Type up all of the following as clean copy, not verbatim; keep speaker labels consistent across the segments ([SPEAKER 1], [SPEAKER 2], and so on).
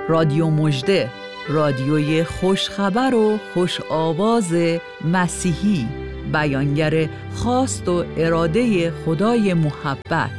[SPEAKER 1] رادیو مژده، رادیوی خوشخبر و خوش آواز مسیحی، بیانگر خواست و اراده خدای محبت.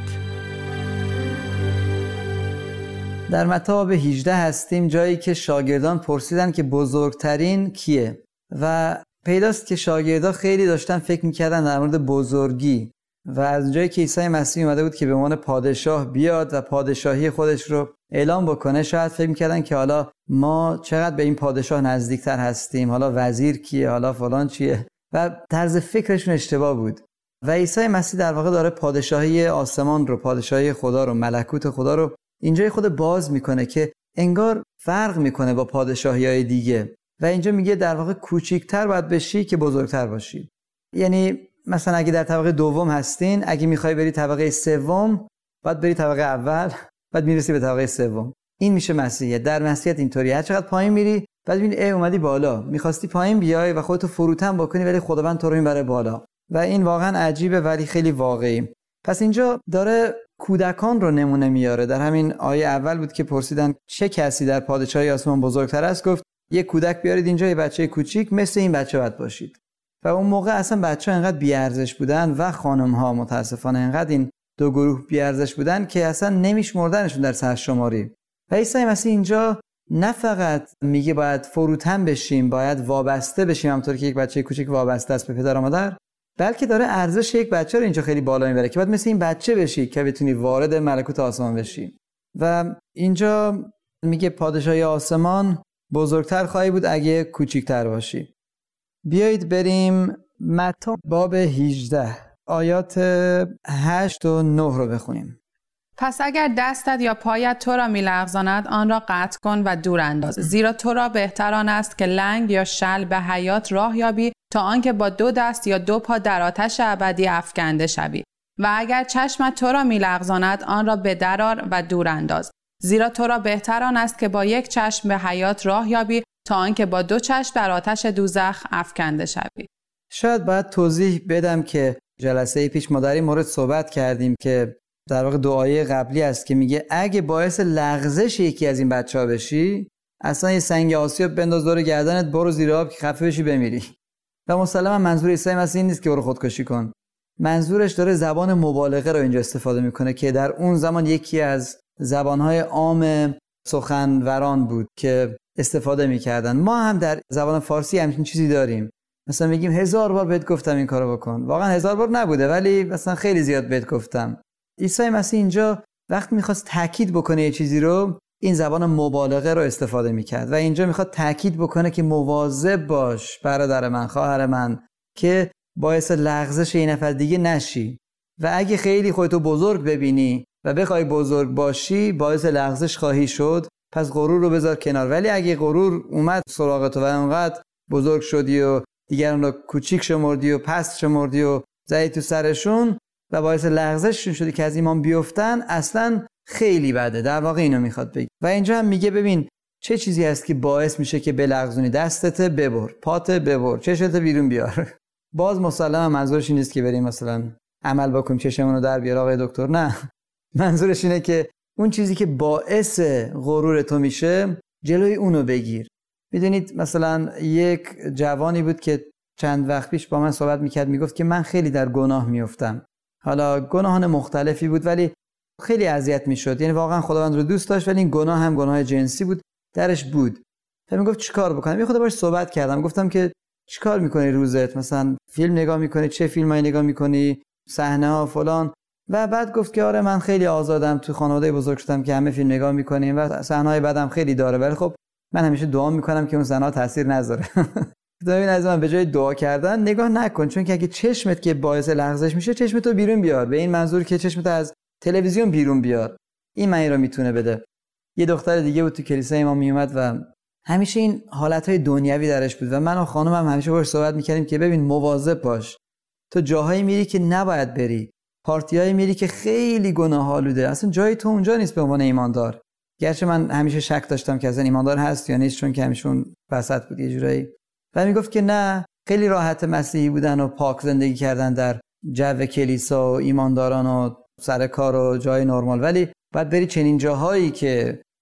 [SPEAKER 2] در متی باب 18 هستیم، جایی که شاگردان پرسیدن که بزرگترین کیه و پیداست که شاگردان خیلی داشتن فکر میکردن در مورد بزرگی و از جایی که عیسی مسیح اومده بود که به عنوان پادشاه بیاد و پادشاهی خودش رو اعلام بکنه، شاید فکر میکردن که حالا ما چقدر به این پادشاه نزدیکتر هستیم، حالا وزیر کیه، حالا فلان چیه، و طرز فکرشون اشتباه بود. و عیسی مسیح در واقع داره پادشاهی آسمان رو، پادشاهی خدا رو، ملکوت خدا رو اینجای خود باز میکنه که انگار فرق میکنه با پادشاهی‌های دیگه و اینجا میگه در واقع کوچیک‌تر باید بشی که بزرگتر باشی. یعنی مثلا اگه در طبقه دوم هستین، اگه میخوای بری طبقه سوم، باید بری طبقه اول، بعد میرسی به طبقه سوم. این میشه مسیحیت. در مسیحیت اینطوری، هر چقدر پایین میری بعد میبینی اومدی بالا، میخواستی پایین بیای و خودتو فروتن بکنی، ولی خداوند تو رو میبره بالا و این واقعا عجیبه ولی خیلی واقعی. پس اینجا داره کودکان رو نمونه میاره. در همین آیه اول بود که پرسیدن چه کسی در پادشاهی آسمان بزرگتر است، گفت یک کودک بیارید اینجا، یه بچه کوچیک مثل این بچه باید باشید. و اون موقع اصلا بچه‌ها انقدر بی‌ارزش بودن و خانم‌ها متاسفانه انقدر این دو گروه بی‌ارزش بودن که اصلا نمیشمردنشون در سرشماری. و عیسی مسیح اینجا نه فقط میگه باید فروتن بشیم، باید وابسته بشیم همونطور که یک بچه کوچیک وابسته است به پدر و مادر، بلکه داره ارزش یک بچه رو اینجا خیلی بالا میبره که باید مثل این بچه بشی که بتونی وارد ملکوت آسمان بشی. و اینجا میگه پادشاهی آسمان بزرگتر خواهی بود اگه کوچیکتر باشی. بیایید بریم متی باب 18 آیات 8 و 9 رو بخونیم.
[SPEAKER 3] پس اگر دستت یا پایت تو را می‌لغزاند، آن را قطع کن و دور انداز، زیرا تو را بهتر آن است که لنگ یا شل به حیات راه یابی تا آنکه با 2 دست یا 2 پا در آتش ابدی افکنده شوی. و اگر چشمت تو را می‌لغزاند، آن را به در آر و دور انداز، زیرا تو را بهتر آن است که با 1 چشم به حیات راه یابی تا آنکه با 2 چشم در آتش دوزخ افکنده شوی.
[SPEAKER 2] شاید باید توضیح بدم که جلسه پیش ما در این مورد صحبت کردیم که در واقع دعای قبلی است که میگه اگه باعث لغزش یکی از این بچه‌ها بشی، اصلا یه سنگ آسیاب بنداز دور گردنت، برو زیر آب که خفه بشی بمیری. و مسلما منظور عیسی مسیح نیست که برو خودکشی کن. منظورش داره زبان مبالغه رو اینجا استفاده میکنه که در اون زمان یکی از زبانهای عام سخنوران بود که استفاده میکردن. ما هم در زبان فارسی همچین چیزی داریم، مثلا میگیم 1000 بار بهت گفتم این کارو بکن. واقعا 1000 بار نبوده ولی مثلا خیلی زیاد بهت گفتم. عیسی مسیح اینجا وقت میخواست تاکید بکنه یه چیزی رو، این زبان مبالغه رو استفاده میکرد و اینجا میخواد تاکید بکنه که مواظب باش برادر من، خواهر من، که باعث لغزش این نفر دیگه نشی. و اگه خیلی خودتو بزرگ ببینی و بخوای بزرگ باشی، باعث لغزش خواهی شد، پس غرور رو بذار کنار. ولی اگه غرور اومد سراغ تو و انقدر بزرگ شدی و دیگران رو کوچیک شمردی و پست شمردی و زدی تو سرشون و باعث لغزششون شدی که از ایمان بیفتن، اصلا خیلی بده. در واقع اینو میخواد بگه. و اینجا هم میگه ببین چه چیزی هست که باعث میشه که بلغزونی. دستت ببر، پات ببر، چشمت بیرون بیار. باز مسلما منظورش این نیست که بریم مثلا عمل بکنیم چشمونو در بیار آقای دکتر، نه. منظورش اینه که اون چیزی که باعث غرور تو میشه جلوی اونو بگیر. میدونید مثلا یک جوانی بود که چند وقت پیش با من صحبت میکرد، میگفت که من خیلی در گناه میافتم. حالا گناهان مختلفی بود ولی خیلی اذیت میشد. یعنی واقعا خداوند رو دوست داشت ولی این گناه هم گناه جنسی بود درش بود. تا میگفت چیکار بکنم؟ یه خود باهاش صحبت کردم، گفتم که چیکار میکنی روزت؟ مثلا فیلم نگاه میکنی؟ چه فیلمایی نگاه میکنی؟ صحنه ها فلان. و بعد گفت که آره من خیلی آزادم، تو خانواده بزرگ شدم که همه فیلم نگاه میکنیم و صحنه‌های بعدم خیلی داره، ولی خب من همیشه دعا میکنم که اون صحنه‌ها تاثیر نذاره. ببین از من به جای دعا کردن نگاه نکن، چون که اگه چشمت که باعث لغزش میشه، چشمتو بیرون بیار. به این منظور که چشمت از تلویزیون بیرون بیار. این معنی رو میتونه بده. یه دختر دیگه بود تو کلیسای ما میومد و همیشه این حالتهای دنیوی درش بود و من و خانمم همیشه باهاش صحبت میکردیم که ببین مواظب باش، تو جاهایی میری که نباید بری، پارتیایی میری که خیلی گناه‌آلوده، اصلا جای تو اونجا نیست به عنوان ایماندار. گرچه من همیشه شک داشتم که اصلا ایماندار هست یا نیست، چون که همیشون وسط بود یه جورایی. و میگفت که نه، خیلی راحت مسیحی بودن و پاک زندگی کردن در جو کلیسا و ایمانداران و سر کار و جای نرمال، ولی باید بری چنین جاهایی که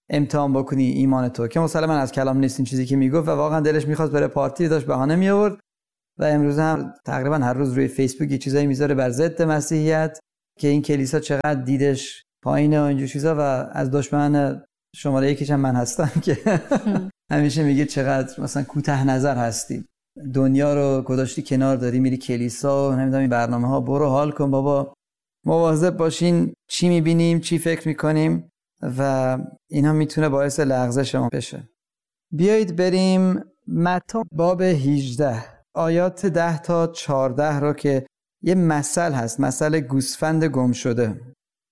[SPEAKER 2] امتحان بکنی ایمان تو، که مسلما از کلام نیست این چیزی که میگفت و واقعا دلش میخواست بره پارتی، داشت بهانه می آورد و امروز هم تقریبا هر روز روی فیسبوک یه چیزایی میذاره بر ضد مسیحیت که این کلیسا چقدر دیدش پایینه و اینجور چیزا، و از دشمن شماره یکیش هم من هستم که همیشه میگه چقدر مثلا کوتاه نظر هستی، دنیا رو گذاشتی کنار، داری میری کلیسا و نمیدونم این برنامه‌ها، برو حال کن بابا، مواظب باشین چی میبینیم چی فکر میکنیم و اینا میتونه باعث لغزش ما بشه. بیایید بریم متی باب 18 آیات 10 تا 14 رو که یه مثل هست، مثل گوسفند گم شده.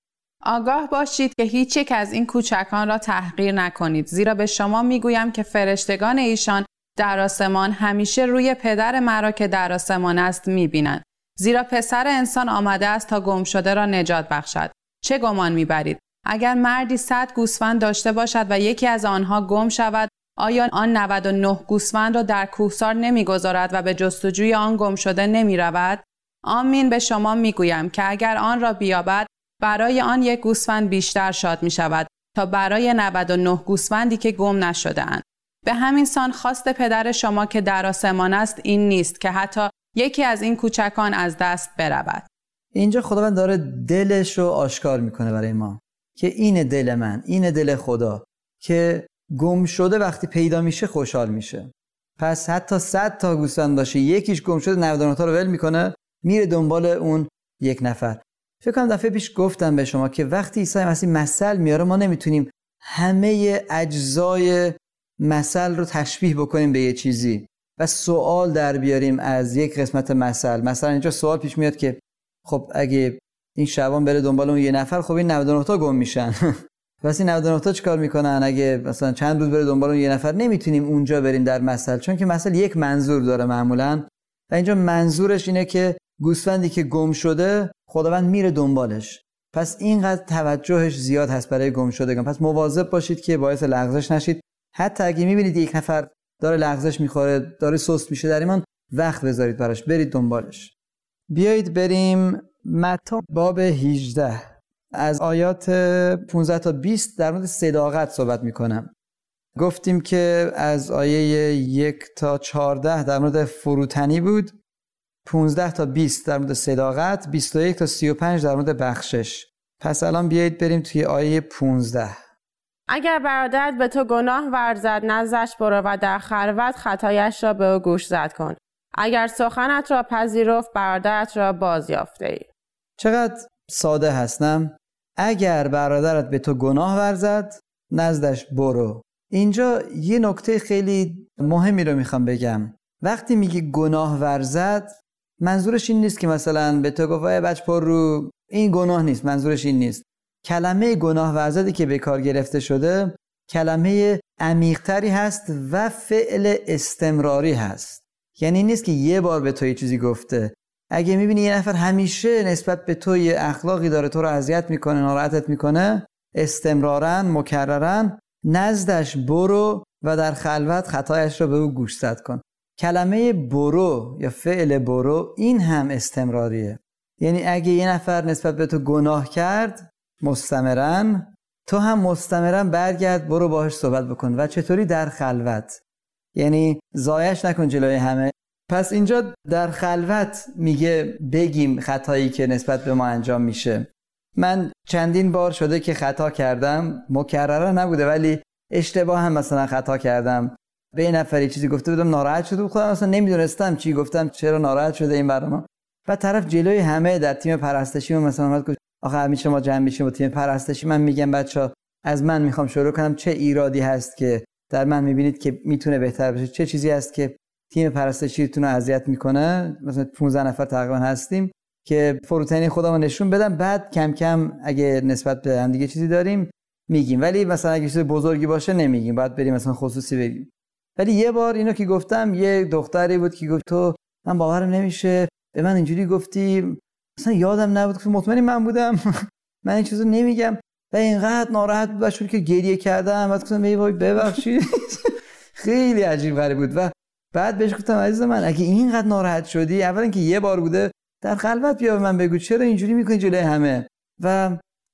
[SPEAKER 3] آگاه باشید که هیچ یک از این کوچکان را تحقیر نکنید، زیرا به شما میگویم که فرشتگان ایشان در آسمان همیشه روی پدر مرا که در آسمان است میبینند. زیرا پسر انسان آمده است تا گم شده را نجات بخشد. چه گمان میبرید؟ اگر مردی 100 گوسفند داشته باشد و یکی از آنها گم شود، آیا آن 99 گوسفند را در کوهسار نمیگذارد و به جستجوی آن گم شده نمیرود؟ آمین به شما میگویم که اگر آن را بیابد، برای آن یک گوسفند بیشتر شاد می شود تا برای 99 گوسفندی که گم نشده اند. به همین سان خواست پدر شما که در آسمان است این نیست که حتی یکی از این کوچکان از دست برود.
[SPEAKER 2] اینجا خداوند داره دلش رو آشکار میکنه برای ما که این دل من، این دل خدا که گم شده وقتی پیدا میشه خوشحال میشه. پس حتی 100 تا گوسفند باشه یکیش گم شده 99 تا رو ول میکنه، میره دنبال اون یک نفر. فکر کنم دفعه پیش گفتم به شما که وقتی عیسی مسیح مثل میاره ما نمیتونیم همه اجزای مثل رو تشبیه بکنیم به یه چیزی و سوال در بیاریم از یک قسمت مثل. مثلا اینجا سوال پیش میاد که خب اگه این شبان بره دنبال اون یه نفر، خب این 99 تا گم میشن پس این 99 تا چیکار میکنن؟ اگه مثلا چند روز بره دنبال اون یه نفر، نمیتونیم اونجا بریم در مثل، چون که مثل یک منظور داره معمولا و اینجا منظورش اینه که گوسفندی که گم شده خداوند میره دنبالش. پس اینقدر توجهش زیاد هست برای گم شدگان. پس مواظب باشید که باعث لغزش نشید. حتی اگه میبینید یک نفر داره لغزش میخوره، داره سست میشه در ایمان، وقت بذارید براش، برید دنبالش. بیایید بریم متی باب 18 از آیات 15 تا 20 در مورد صداقت صحبت میکنم. گفتیم که از آیه 1 تا 14 در مورد فروتنی بود، 15 تا 20 در مورد صداقت، 21 تا 35 در مورد بخشش. پس الان بیایید بریم توی آیه 15.
[SPEAKER 4] اگر برادرت به تو گناه ورزد، نزدش برو و در خلوت خطایش را به او گوش زد کن. اگر سخنت را پذیرفت، برادرت را بازیافته ای.
[SPEAKER 2] چقدر ساده هستم. اگر برادرت به تو گناه ورزد، نزدش برو. اینجا یه نکته خیلی مهمی رو میخوام بگم. وقتی میگه گناه ورزد، منظورش این نیست که مثلا به تو گفت بچه پر رو، این گناه نیست. منظورش این نیست. کلمه گناه ورزدی که به کار گرفته شده کلمه عمیق‌تری هست و فعل استمراری هست. یعنی نیست که یه بار به تو یه چیزی گفته. اگه میبینی یه نفر همیشه نسبت به تو یه اخلاقی داره، تو رو اذیت میکنه، ناراحتت میکنه، استمرارن، مکررن، نزدش برو و در خلوت خطایش رو به او گوشزد کن. کلمه برو یا فعل برو این هم استمراریه. یعنی اگه یه نفر نسبت به تو گناه کرد مستمرن، تو هم مستمرن برگرد برو باهاش صحبت بکن. و چطوری؟ در خلوت. یعنی ضایعش نکن جلوی همه. پس اینجا در خلوت میگه بگیم خطایی که نسبت به ما انجام میشه. من چندین بار شده که خطا کردم، مکرره نبوده ولی اشتباه هم مثلا خطا کردم، به این نفری چیزی گفته بودم ناراحت شده بود، خودم اصلا نمیدونستم چی گفتم، چرا ناراحت شده این برام. و طرف جلوی همه در تیم پرستشی مثلا اومد گفت آخه همیشه ما جمع میشیم با تیم پرستشی، من میگم بچا از من میخوام شروع کنم، چه ایرادی هست که در من میبینید که میتونه بهتر بشه؟ چه چیزی هست که تیم پرستشیتون رو اذیت میکنه؟ مثلا 15 نفر تقریبا هستیم که فروتنی خودمون نشون بدم، بعد کم کم اگه نسبت به هم دیگه چیزی داریم میگیم، ولی مثلا اگه چیز بزرگی باشه نمیگیم، بعد بریم مثلا خصوصی بگیم. ولی یه بار اینو که گفتم، یه دختری بود که گفت تو من باورم نمیشه به من اینجوری گفتی، مثلا یادم نبود که مطمئنی من بودم من این چیزو نمیگم. و اینقدر ناراحت بود شد که گریه کردم. بعد گفتم ای وای ببخشید خیلی عجیب غریب بود. و بعد بهش گفتم عزیز من اگه اینقدر ناراحت شدی، اولا که یه بار بوده، در خلوت بیا به من بگو چرا اینجوری میکنی جلوی همه. و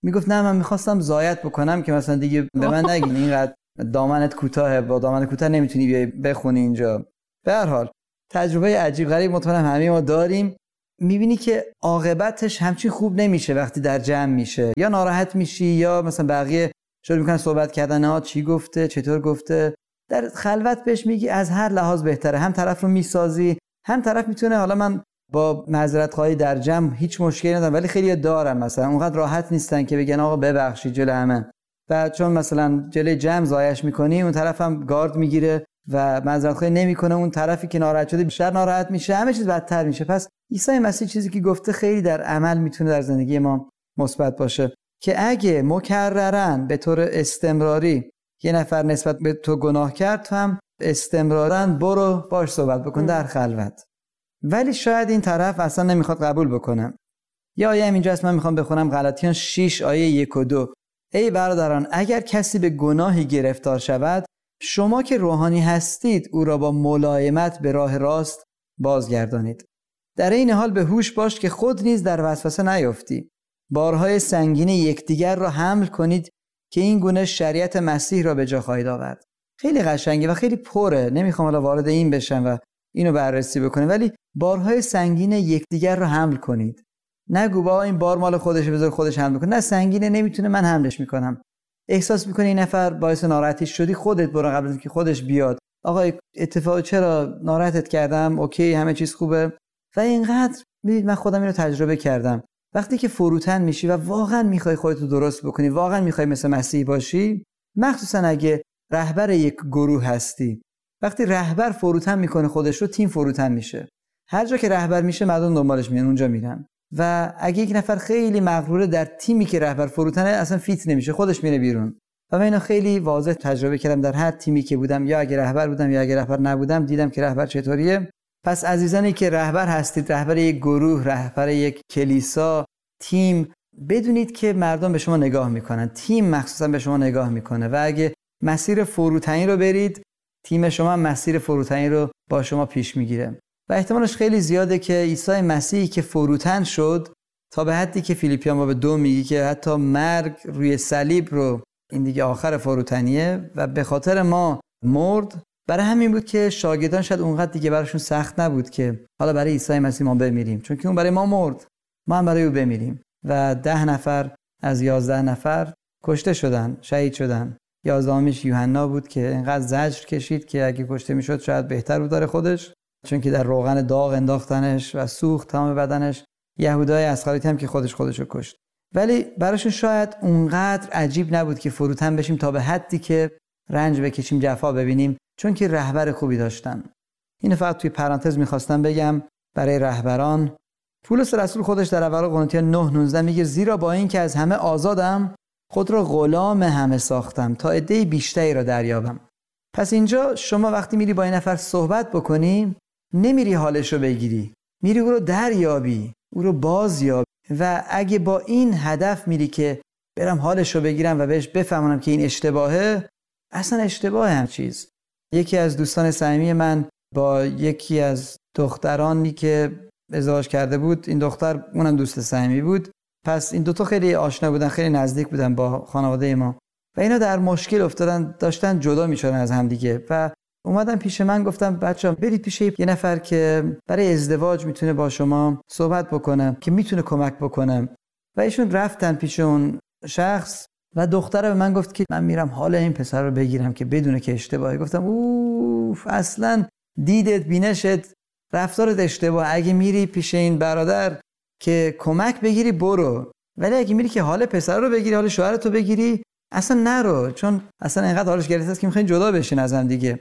[SPEAKER 2] میگفت نه من میخواستم زایت بکنم که مثلا دیگه به من نگین اینقدر دامنت کوتاهه، با دامن کوتاه نمیتونی بیای بخونی اینجا. به هر حال تجربه عجیب غریب مطمئنم همه ما داریم. میبینی که عاقبتش همچین خوب نمیشه وقتی در جمع میشه، یا ناراحت میشی یا مثلا بقیه شروع میکنن صحبت کردن ها چی گفته چطور گفته. در خلوت بهش میگی از هر لحاظ بهتره، هم طرف رو میسازی، هم طرف میتونه حالا من با معذرت خواهی در جمع هیچ مشکلی ندارم ولی خیلی دارن مثلا اونقدر راحت نیستن که بگن آقا ببخشید جلوی همه، و چون مثلا جلوی جمع زایش میکنی اون طرف هم گارد میگیره و معذرت خواهی نمیکنه، اون طرفی که ناراحت شده بیشتر ناراحت میشه، همه چیز بدتر میشه. پس عیسی مسیح چیزی که گفته خیلی در عمل میتونه در زندگی ما مثبت باشه که اگه مکررن به طور استمراری یه نفر نسبت به تو گناه کرد، تو هم استمرارا برو باش صحبت بکن در خلوت. ولی شاید این طرف اصلا نمیخواد قبول بکنه. یا آیه همینجاست، من میخوام بخونم غلاطیان 6 آیه 1 و 2. ای برادران اگر کسی به گناهی گرفتار شود، شما که روحانی هستید او را با ملایمت به راه راست بازگردانید. در این حال به هوش باش که خود نیز در وسوسه نیفتی. بارهای سنگین یکدیگر را حمل کنید که این گونه شریعت مسیح را به جا خواهید آورد. خیلی قشنگه و خیلی پره، نمیخوام حالا وارد این بشم و اینو بررسی بکنیم، ولی بارهای سنگین یکدیگر رو حمل کنید. نگو با این بار مال خودشه بذار خودش حمل کنه، نه سنگینه نمیتونه من حملش میکنم. احساس میکنی این نفر باعث ناراحتی شدی، خودت برو قبل از اینکه خودش بیاد آقا اتفاق چرا ناراحتت کردم، اوکی همه چیز خوبه. و اینقدر ببین من خودم اینو تجربه کردم، وقتی که فروتن میشی و واقعا میخوای خودت رو درست بکنی، واقعا میخوای مثل مسیح باشی، مخصوصا اگه رهبر یک گروه هستی، وقتی رهبر فروتن میکنه خودش رو، تیم فروتن میشه. هر جا که رهبر میشه مردم دنبالش میان، اونجا میرن. و اگه یک نفر خیلی مغروره در تیمی که رهبر فروتنه اصلا فیت نمیشه، خودش میره بیرون. و من اینو خیلی واضح تجربه کردم در هر تیمی که بودم، یا اگه رهبر بودم یا اگه رهبر نبودم، دیدم که رهبر چطوریه. پس عزیزانی که رهبر هستید، رهبر یک گروه، رهبر یک کلیسا، تیم، بدونید که مردم به شما نگاه میکنن، تیم مخصوصا به شما نگاه میکنه و اگه مسیر فروتنی رو برید، تیم شما مسیر فروتنی رو با شما پیش میگیره. و احتمالش خیلی زیاده که عیسی مسیحی که فروتن شد، تا به حدی که فیلیپیان باب 2 میگه که حتی مرگ روی صلیب رو، این دیگه آخر فروتنیه و به خاطر ما مرد. برای همین بود که شاگردان شاید اونقدر دیگه براشون سخت نبود که حالا برای عیسی مسیح ما بمیریم، چون که اون برای ما مرد، ما هم برای او بمیریم. و 10 نفر از 11 نفر کشته شدن، شهید شدن. 11میش یوحنا بود که اینقدر زجر کشید که اگه کشته میشد شاید بهتر بود برای خودش، چون که در روغن داغ انداختنش و سوخت تمام بدنش. یهودای اسخریت هم که خودشو کشت. ولی براشون شاید اونقدر عجیب نبود که فروتن بشیم تا به حدی که رنج بکشیم، جفا ببینیم، چون که رهبر خوبی داشتن. اینو فقط توی پرانتز میخواستم بگم برای رهبران. پولس رسول خودش در اول قرنتیان 9:19 میگه زیرا با این که از همه آزادم، خود را غلام همه ساختم تا عده بیشتری را دریابم. پس اینجا شما وقتی میری با این نفر صحبت بکنی، نمیری حالش رو بگیری، میری او رو دریابی، او رو بازیابی. و اگه با این هدف میری که برم حالش رو بگیرم و بهش بفهمونم که این اشتباهه، اصلا اشتباه هم چیز. یکی از دوستان صمیمی من با یکی از دخترانی که ازدواج کرده بود، این دختر اونم دوست صمیمی بود، پس این دوتا خیلی آشنا بودن، خیلی نزدیک بودن با خانواده ما و اینا در مشکل افتادن، داشتن جدا میشدن از هم دیگه. و اومدن پیش من، گفتم بچه‌ها برید پیش یه نفر که برای ازدواج میتونه با شما صحبت بکنه، که میتونه کمک بکنه. و ایشون رفتن پیش اون شخص و دختره به من گفت که من میرم حال این پسر رو بگیرم که بدونه که اشتباهه. گفتم اوف، اصلا دیدت، بینشت، رفتارت اشتباه. اگه میری پیش این برادر که کمک بگیری برو، ولی اگه میری که حال پسر رو بگیری، حال شوهرت رو بگیری، اصلا نرو، چون اصلا اینقدر حالش گرفته است که میخواین جدا بشین از هم دیگه.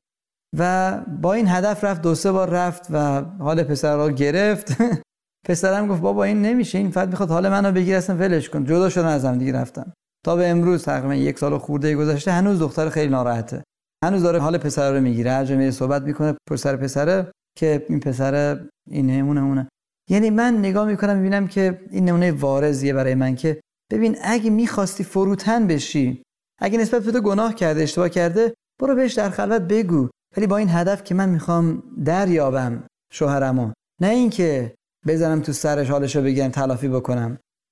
[SPEAKER 2] و با این هدف رفت، 2-3 بار رفت و حال پسر رو گرفت. پسرم گفت بابا این نمیشه، این فقط میخواد حال منو بگیره، اصلا ولش کن. جدا شدن از هم دیگه رفتن. تا به امروز تقریبا 1 سال خورده گذشته، هنوز دختر خیلی ناراحته، هنوز داره حال پسر رو میگیره، هر جا میره صحبت میکنه پسره که این پسر این نمونه. یعنی من نگاه میکنم میبینم که این نمونه وارزیه برای من که ببین اگه میخواستی فروتن بشی، اگه نسبت به تو گناه کرده، اشتباه کرده، برو بهش در خلوت بگو، ولی با این هدف که من میخوام دریابم شوهرمو، نه اینکه بزنم تو سرش حالشو بگیرم تلافی بکنم.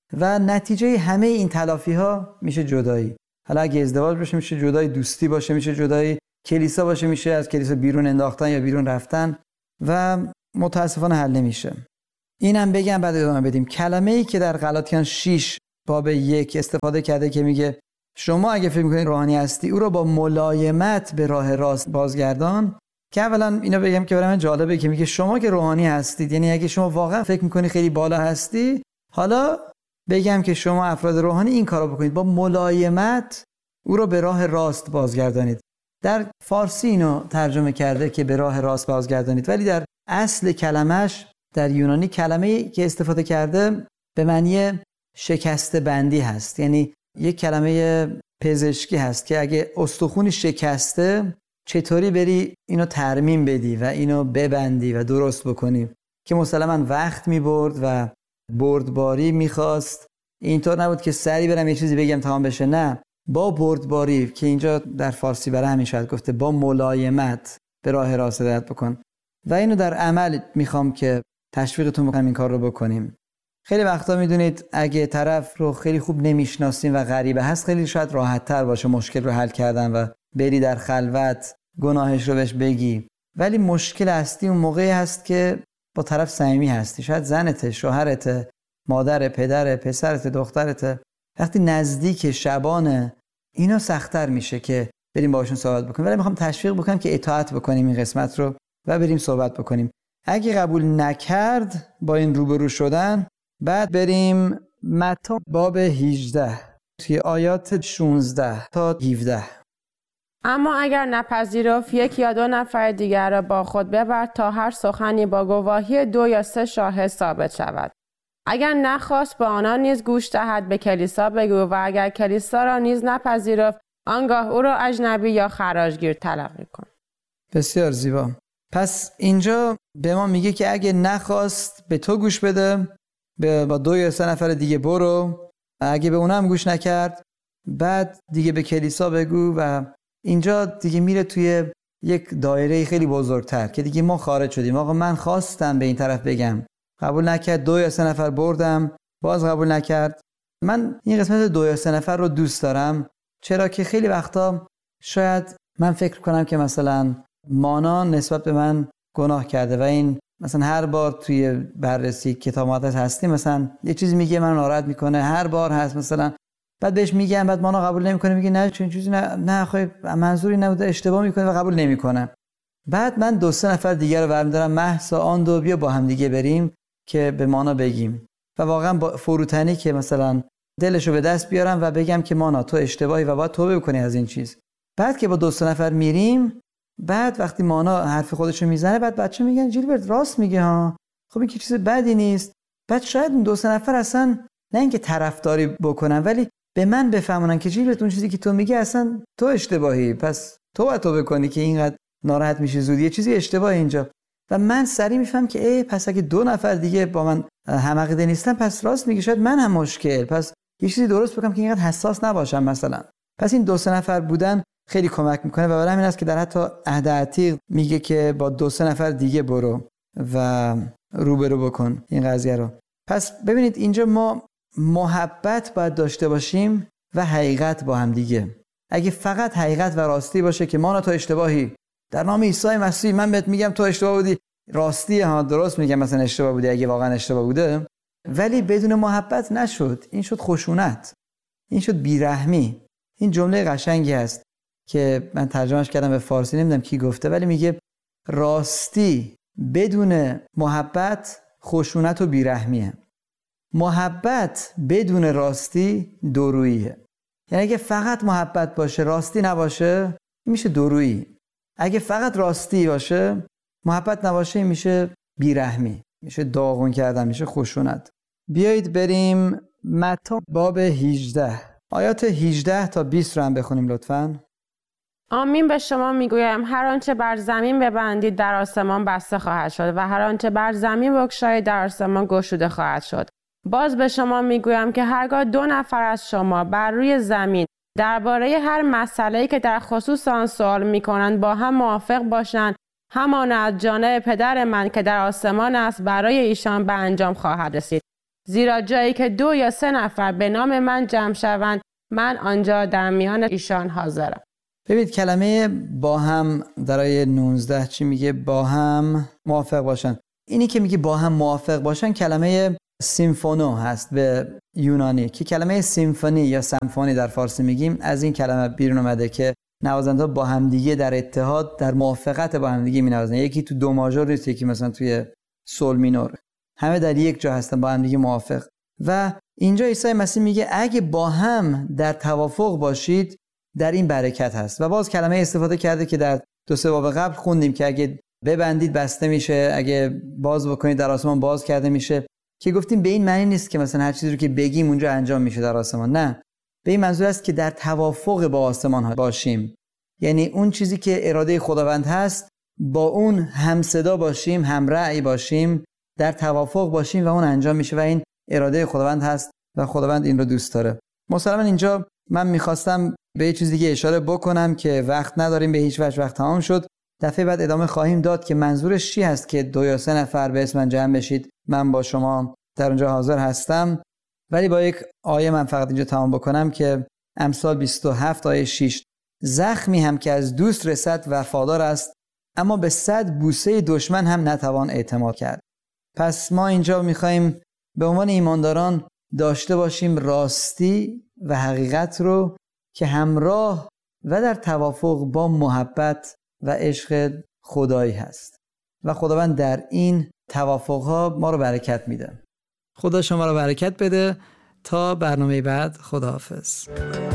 [SPEAKER 2] و نتیجه همه این تلافی ها میشه جدایی. حالا اگه ازدواج باشه میشه جدایی، دوستی باشه میشه جدایی، کلیسا باشه میشه از کلیسا بیرون انداختن یا بیرون رفتن و متاسفانه حل نمیشه. اینم بگم بعد ادامه بدیم. کلمه‌ای که در غلاطیان 6 باب 1 استفاده کرده که میگه شما اگه فکر می‌کنید روحانی هستی او رو با ملایمت به راه راست بازگردان، که اولا اینا بگم که برای من جالبه که میگه شما که روحانی هستید، یعنی اگه شما واقعا فکر می‌کنی خیلی بالا هستی، حالا بگم که شما افراد روحانی این کارو بکنید، با ملایمت او رو به راه راست بازگردانید. در فارسی اینو ترجمه کرده که به راه راست بازگردانید، ولی در اصل کلمش در یونانی کلمه‌ای که استفاده کرده به معنی شکسته بندی هست. یعنی یک کلمه پزشکی هست که اگه استخونی شکسته چطوری بری اینو ترمیم بدی و اینو ببندی و درست بکنی، که مسلماً وقت می‌برد و بردباری می‌خواست. اینطور نبود که سری برم یه چیزی بگم تمام بشه، نه، با بردباری که اینجا در فارسی برای همین شاید گفته با ملایمت به راه راست هدایت بکن. و اینو در عمل میخوام که تشویقتون بکنم این کار رو بکنیم. خیلی وقتا میدونید اگه طرف رو خیلی خوب نمیشناسیم و غریبه هست، خیلی شاید راحت تر باشه مشکل رو حل کردن و بری در خلوت گناهش رو بهش بگی. ولی مشکل اصلی اون موقعی هست که با طرف صمیمی هستی، شاید زنته، شوهرته، مادر، پدر، پسرت، دخترته. وقتی نزدیک شبانه اینا سخت‌تر میشه که بریم باهاشون صحبت بکنیم. ولی میخوام تشویق بکنم که اطاعت بکنیم این قسمت رو و بریم صحبت بکنیم. اگه قبول نکرد با این روبرو شدن، بعد بریم متی باب 18 توی آیات 16 تا 17.
[SPEAKER 4] اما اگر نپذیرفت، 1 یا 2 نفر دیگر را با خود ببر تا هر سخنی با گواهی 2 یا 3 شاهد ثابت شود. اگر نخواست به آنان نیز گوش دهد به کلیسا بگو، و اگر کلیسا را نیز نپذیرفت آنگاه او را اجنبی یا خراجگیر تلقی کن.
[SPEAKER 2] بسیار زیبا. پس اینجا به ما میگه که اگه نخواست به تو گوش بده، با 2 یا 3 نفر دیگه برو، اگه به اونم گوش نکرد بعد دیگه به کلیسا بگو. و اینجا دیگه میره توی یک دایره خیلی بزرگتر که دیگه ما خارج شدیم. آقا من خواستم به این طرف بگم، قبول نکرد، 2 یا 3 نفر بردم، باز قبول نکرد. من این قسمت 2 یا 3 نفر رو دوست دارم، چرا که خیلی وقتا شاید من فکر کنم که مثلا مانا نسبت به من گناه کرده و این مثلا هر بار توی بررسی کتاب مقدس هستیم مثلا یه چیزی میگه من ناراحت میکنه، هر بار هست مثلا، بعد بهش میگم، بعد مانا قبول نمیکنه، میگه نه چون چیزی نه خب منظوری نبوده، اشتباه میکنه و قبول نمیکنه. بعد من 2 3 نفر دیگه رو برمی‌دارم، مهسا آن 2 بیا با هم دیگه بریم که به مانا بگیم و واقعا با فروتنی که مثلا دلشو به دست بیارم و بگم که مانا تو اشتباهی و باید توبه بکنی از این چیز. بعد که با 2 3 نفر میریم، بعد وقتی مانا حرف خودشو میزنه، بعد بچه میگن جیلبرت راست میگه ها، خب این که چیز بدی نیست. بعد شاید این 2 3 نفر اصلا نه اینکه طرفداری بکنن، ولی به من بفهمونن که جیلبرت اون چیزی که تو میگی اصلا تو اشتباهی، پس تو باید توبه کنی که اینقدر ناراحت میشی زود، یه چیزی اشتباهه اینجا. و من سریع میفهم که پس اگه 2 نفر دیگه با من هم عقیده نیستن، پس راست میگه، شاید من هم مشکل، پس یه چیزی درست بکنم که اینقدر حساس نباشم مثلا. پس این 2 3 نفر بودن خیلی کمک میکنه و برای همین است که در حتی عهد عتیق میگه که با 2 3 نفر دیگه برو و روبرو بکن این قضیه رو. پس ببینید اینجا ما محبت باید داشته باشیم و حقیقت با هم دیگه. اگه فقط حقیقت و راستی باشه که ما تو اشتباهی، در نام عیسی مسیح من بهت میگم تو اشتباه بودی، راستی ها درست میگم مثلا اشتباه بودی اگه واقعا اشتباه بوده، ولی بدون محبت نشد، این شد خشونت، این شد بیرحمی. این جمله قشنگی است که من ترجمهش کردم به فارسی، نمیدونم کی گفته، ولی میگه راستی بدون محبت خشونت و بیرحمیه، محبت بدون راستی دوروییه. یعنی اگه فقط محبت باشه راستی نباشه میشه دورویی، اگه فقط راستی باشه محبت نباشه میشه بیرحمی، میشه داغون کردن، میشه خشونت. بیایید بریم متی باب 18 آیات 18 تا 20 رو هم بخونیم لطفاً.
[SPEAKER 4] آمین به شما میگویم هر آنچه بر زمین ببندید در آسمان بسته خواهد شد و هر آنچه بر زمین بگشایید در آسمان گشوده خواهد شد. باز به شما میگویم که هرگاه 2 نفر از شما بر روی زمین درباره هر مسئله‌ای که در خصوص آن سوال میکنند با هم موافق باشند، همان از جانب پدر من که در آسمان است برای ایشان به انجام خواهد رسید. زیرا جایی که 2 یا 3 نفر به نام من جمع شوند، من آنجا در میان ایشان حاضرم.
[SPEAKER 2] ببینید کلمه با هم در آیه 19 چی میگه؟ با هم موافق باشن. اینی که میگه با هم موافق باشن کلمه سیمفونو هست به یونانی، که کلمه سیمفونی یا سمفونی در فارسی میگیم از این کلمه بیرون اومده که نوازنده با همدیگه در اتحاد، در موافقت با همدیگه مینوازن. یکی تو دو ماژور نیست، یکی مثلا توی سول مینور، همه در یک جا هستن با همدیگه موافق. و اینجا عیسی مسیح میگه اگه با هم در توافق باشید در این برکت هست. و باز کلمه استفاده کرده که در 2-3 باب قبل خوندیم که اگه ببندید بسته میشه، اگه باز بکنید در آسمان باز کرده میشه، که گفتیم به این معنی نیست که مثلا هر چیزی رو که بگیم اونجا انجام میشه در آسمان. نه، به این منظور است که در توافق با آسمان ها باشیم. یعنی اون چیزی که اراده خداوند هست با اون هم صدا باشیم، هم رأی باشیم، در توافق باشیم و اون انجام میشه و این اراده خداوند هست و خداوند این رو دوست داره. مثلا اینجا من میخواستم به یه چیز دیگه اشاره بکنم که وقت نداریم، به هیچ وجه وقت تمام شد. دفعه بعد ادامه خواهیم داد که منظورش چی هست که 2 یا 3 نفر به اسم من جمع بشید، من با شما در اونجا حاضر هستم. ولی با یک آیه من فقط اینجا تمام بکنم که امثال 27 آیه 6: زخمی هم که از دوست رسد وفادار است، اما به 100 بوسه دشمن هم نتوان اعتماد کرد. پس ما اینجا میخوایم به عنوان ایمانداران داشته باشیم راستی و حقیقت رو که همراه و در توافق با محبت و عشق خدایی هست و خداوند در این توافقها ما رو برکت میده. خدا شما رو برکت بده. تا برنامه بعد، خداحافظ.